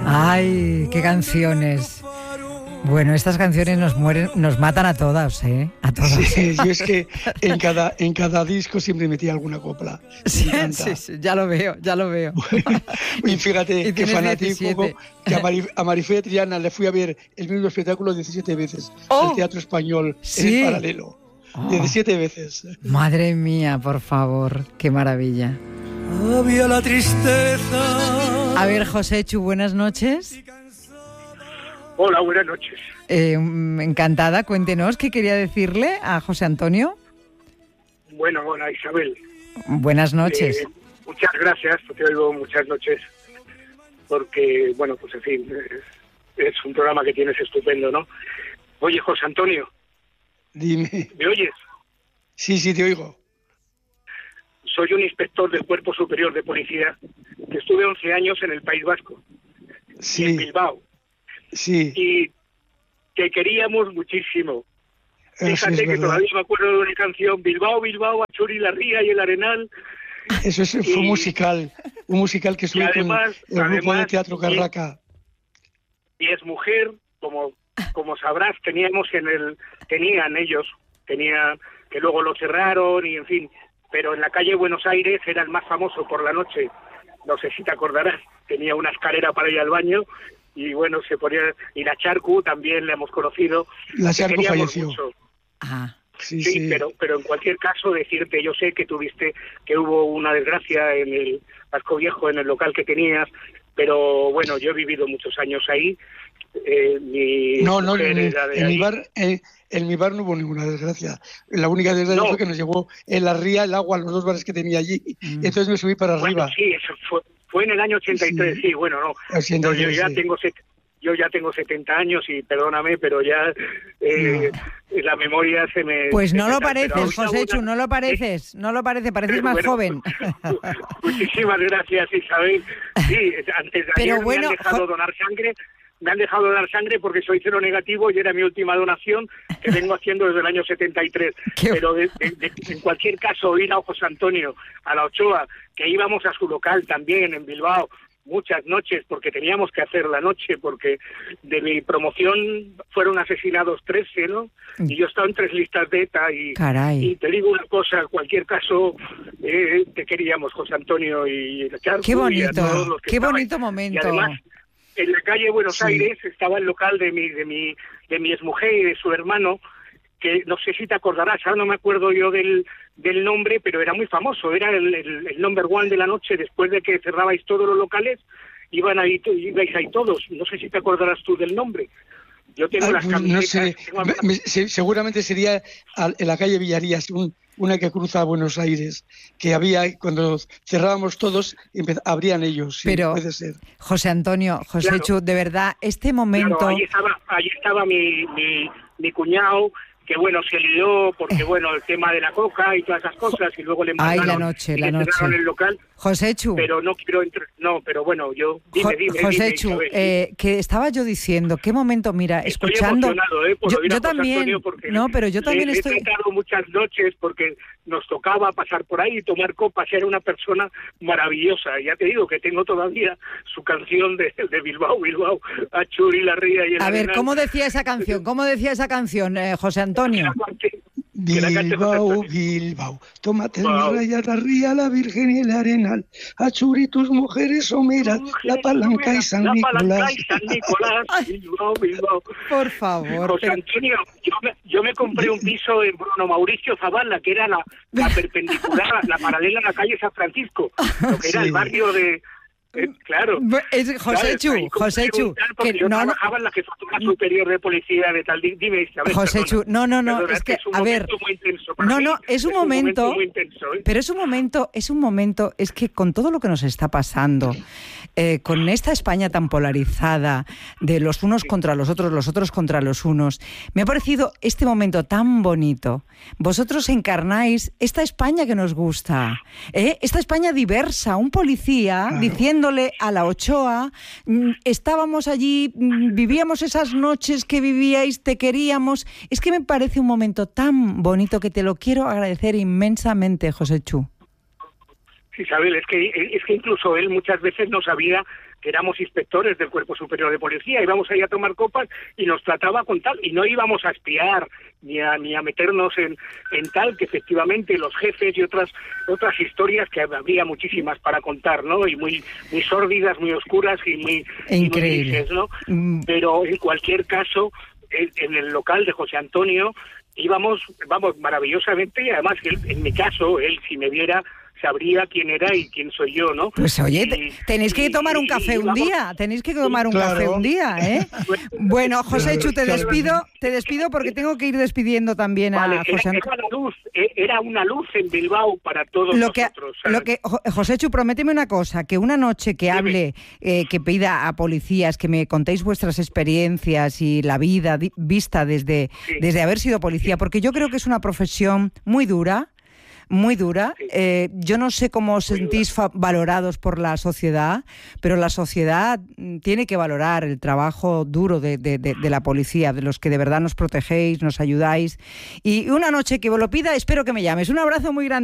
Ay, qué canciones. Bueno, estas canciones nos matan a todas, ¿eh? A todas. Sí, yo es que en cada disco siempre metía alguna copla. Sí, ya lo veo. Y fíjate, qué fanático, 17. que a Marifé Triana le fui a ver el mismo espectáculo 17 veces, al Teatro Español, ¿sí? en el Paralelo. 17 veces. Madre mía, por favor, qué maravilla. Había la tristeza. A ver, Joséchu, buenas noches. Hola, buenas noches. Encantada, cuéntenos qué quería decirle a José Antonio. Bueno, hola Isabel. Buenas noches. Muchas gracias, te oigo muchas noches, porque, bueno, pues en fin, es un programa que tienes estupendo, ¿no? Oye, José Antonio. Dime. ¿Me oyes? Sí, te oigo. Soy un inspector del Cuerpo Superior de Policía, que estuve 11 años en el País Vasco, sí. En Bilbao. Sí. Y te queríamos muchísimo. Fíjate que todavía me acuerdo de una canción, Bilbao, Bilbao, Achuri, la Ría y el Arenal. Eso fue un musical que estuvo con el grupo de Teatro Carraca. Y es mujer, como sabrás, tenían ellos, que luego lo cerraron y en fin, pero en la calle Buenos Aires era el más famoso por la noche, no sé si te acordarás, tenía una escalera para ir al baño. Y bueno, se ponía... Y la Charcu también la hemos conocido. La Charcu falleció. Sí. Pero en cualquier caso, decirte, yo sé que hubo una desgracia en el Vasco Viejo, en el local que tenías, pero bueno, yo he vivido muchos años ahí. En mi bar no hubo ninguna desgracia. La única desgracia fue que nos llegó en la ría el agua a los 2 bares que tenía allí. Entonces me subí para arriba. Sí, eso fue en el año 83, sí, bueno, no. 83, yo ya tengo 70 años y perdóname, pero ya la memoria se me... Pues no lo pareces, Joséchu, no lo pareces, pareces más joven. Muchísimas gracias, Isabel. Sí, antes de ayer me han dejado donar sangre. Me han dejado dar sangre porque soy cero negativo y era mi última donación que vengo haciendo desde el año 73. Pero en cualquier caso, ir a José Antonio, a la Ochoa, que íbamos a su local también en Bilbao, muchas noches, porque teníamos que hacer la noche, porque de mi promoción fueron asesinados 13, ¿no? Y yo estaba en 3 listas de ETA y te digo una cosa, en cualquier caso, te queríamos, José Antonio y Charco. Qué bonito, y a todos los que qué estaban. bonito momento. Y además, en la calle Buenos Aires estaba el local de mi exmujer y de su hermano, que no sé si te acordarás, ahora no me acuerdo yo del nombre, pero era muy famoso, era el number one de la noche, después de que cerrabais todos los locales, ibais ahí todos, no sé si te acordarás tú del nombre. Yo tengo las camisetas. No sé, seguramente sería en la calle Villarías, una que cruza a Buenos Aires, que había, cuando cerrábamos todos, abrían ellos. Sí, pero, puede ser. José Antonio, Joséchu, de verdad, este momento... Claro, ahí estaba mi cuñado, que bueno, se lió porque bueno, el tema de la coca y todas esas cosas, y luego le mandaron... Ay, la noche. El local. Joséchu. Pero no quiero pero bueno, yo... Dime, Joséchu, que estaba yo diciendo, qué momento, mira, estoy escuchando... emocionado, por oír yo a José también, Antonio, porque no, pero yo también estoy... He tratado muchas noches porque nos tocaba pasar por ahí y tomar copas, era una persona maravillosa. Ya te digo que tengo todavía su canción de Bilbao, Achuri, la Ría y el A ver, Arenal. ¿cómo decía esa canción? José Antonio? Bilbao, tómate mi raya, la Ría, la Virgen y el Arenal, Achuri, tus mujeres someras, la Palanca y San Nicolás. Bilbao. Por favor. José Antonio, yo me compré un piso en Bruno Mauricio Zavala, que era la perpendicular, la paralela a la calle San Francisco, lo que era el barrio de... claro. Joséchu, que yo trabajaba en la Jefatura Superior de Policía de tal. Dime, Isabel. Joséchu, no, es que, a ver, es un momento, muy intenso, pero es un momento, es que con todo lo que nos está pasando, con esta España tan polarizada, de los unos contra los otros contra los unos, me ha parecido este momento tan bonito. Vosotros encarnáis esta España que nos gusta, esta España diversa, un policía diciendo a la Ochoa, estábamos allí, vivíamos esas noches que vivíais, te queríamos. Es que me parece un momento tan bonito que te lo quiero agradecer inmensamente, Joséchu. Sí, Isabel, es que incluso él muchas veces no sabía que éramos inspectores del Cuerpo Superior de Policía, íbamos ahí a tomar copas y nos trataba con tal, y no íbamos a espiar ni a meternos en tal, que efectivamente los jefes y otras historias que habría muchísimas para contar, ¿no? Y muy sórdidas, muy oscuras y muy increíbles, ¿no? Pero en cualquier caso, en el local de José Antonio íbamos, maravillosamente, y además en mi caso, él si me viera sabría quién era y quién soy yo, ¿no? Pues oye, tenéis que tomar un café un día, café un día, ¿eh? Bueno, Joséchu, te despido porque tengo que ir despidiendo también a José Antonio. Era una luz en Bilbao para todos nosotros. Joséchu, prométeme una cosa, que una noche que hable, que pida a policías que me contéis vuestras experiencias y la vida vista desde haber sido policía, porque yo creo que es una profesión muy dura. Yo no sé cómo os sentís valorados por la sociedad, pero la sociedad tiene que valorar el trabajo duro de la policía, de los que de verdad nos protegéis, nos ayudáis. Y una noche que os lo pida, espero que me llames. Un abrazo muy grande.